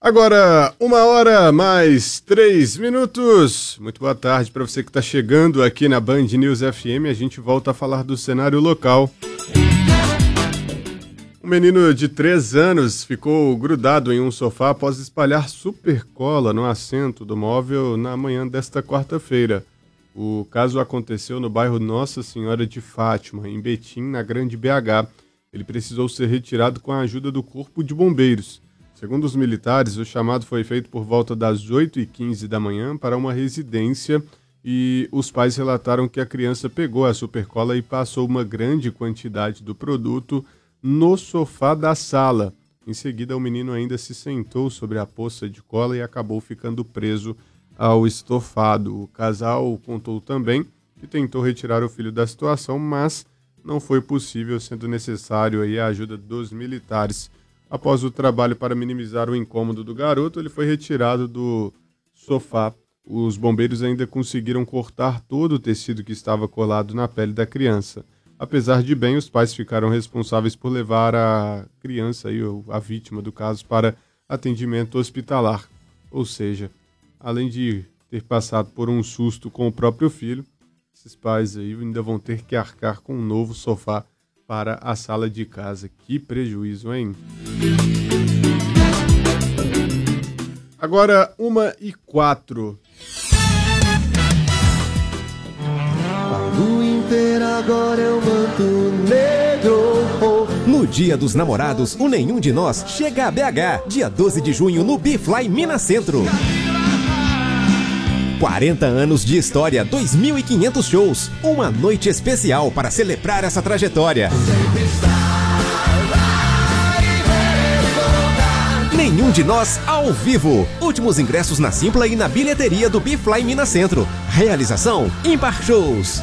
Agora, 1h mais 3 minutos. Muito boa tarde para você que está chegando aqui na Band News FM. A gente volta a falar do cenário local. Um menino de 3 anos ficou grudado em um sofá após espalhar supercola no assento do móvel na manhã desta quarta-feira. O caso aconteceu no bairro Nossa Senhora de Fátima, em Betim, na Grande BH. Ele precisou ser retirado com a ajuda do Corpo de Bombeiros. Segundo os militares, o chamado foi feito por volta das 8h15 da manhã para uma residência e os pais relataram que a criança pegou a supercola e passou uma grande quantidade do produto no sofá da sala. Em seguida, o menino ainda se sentou sobre a poça de cola e acabou ficando preso ao estofado. O casal contou também que tentou retirar o filho da situação, mas não foi possível, sendo necessário aí a ajuda dos militares. Após o trabalho para minimizar o incômodo do garoto, ele foi retirado do sofá. Os bombeiros ainda conseguiram cortar todo o tecido que estava colado na pele da criança. Apesar de bem, os pais ficaram responsáveis por levar a criança, a vítima do caso, para atendimento hospitalar. Ou seja, além de ter passado por um susto com o próprio filho, esses pais aí ainda vão ter que arcar com um novo sofá para a sala de casa. Que prejuízo, hein? Agora, 1h04. Agora eu manto negro. No Dia dos Namorados, o Nenhum de Nós chega a BH. Dia 12 de junho no Bifly Minas Centro. 40 anos de história, 2.500 shows. Uma noite especial para celebrar essa trajetória. Nenhum de Nós ao vivo. Últimos ingressos na Simpla e na bilheteria do Bifly Minas Centro. Realização Impar Shows.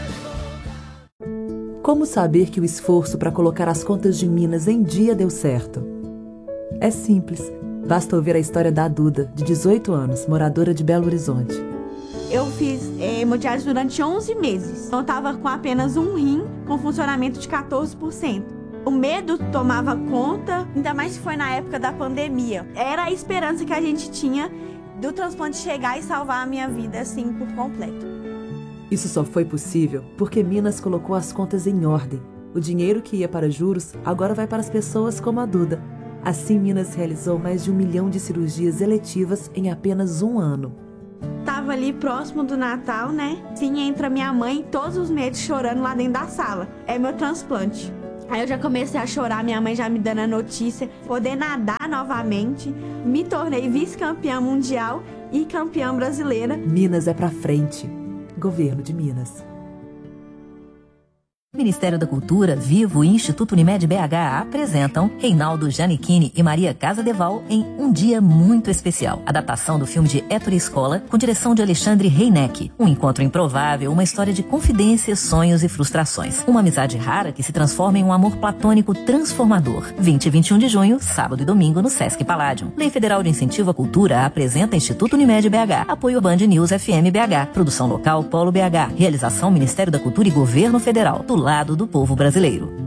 Como saber que o esforço para colocar as contas de Minas em dia deu certo? É simples. Basta ouvir a história da Duda, de 18 anos, moradora de Belo Horizonte. Eu fiz hemodiálise durante 11 meses. Eu estava com apenas um rim, com funcionamento de 14%. O medo tomava conta, ainda mais que foi na época da pandemia. Era a esperança que a gente tinha do transplante chegar e salvar a minha vida, assim, por completo. Isso só foi possível porque Minas colocou as contas em ordem. O dinheiro que ia para juros agora vai para as pessoas como a Duda. Assim, Minas realizou mais de 1 milhão de cirurgias eletivas em apenas um ano. Tava ali próximo do Natal, né? Sim, entra minha mãe todos os meses chorando lá dentro da sala. É meu transplante. Aí eu já comecei a chorar, minha mãe já me dando a notícia, poder nadar novamente. Me tornei vice-campeã mundial e campeã brasileira. Minas é pra frente. Governo de Minas. Ministério da Cultura, Vivo e Instituto Unimed BH apresentam Reinaldo Giannichini e Maria Casadeval em Um Dia Muito Especial. Adaptação do filme de Ettore Scola, com direção de Alexandre Reineck. Um encontro improvável, uma história de confidências, sonhos e frustrações. Uma amizade rara que se transforma em um amor platônico transformador. 20 e 21 de junho, sábado e domingo, no Sesc Palladium. Lei Federal de Incentivo à Cultura apresenta Instituto Unimed BH. Apoio Band News FM BH. Produção local Polo BH. Realização Ministério da Cultura e Governo Federal. Do lado do povo brasileiro.